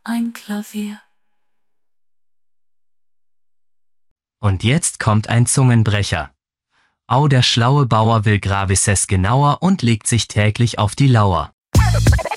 ein Klavier. Und jetzt kommt ein Zungenbrecher. Au, der schlaue Bauer will Gravises genauer und legt sich täglich auf die Lauer.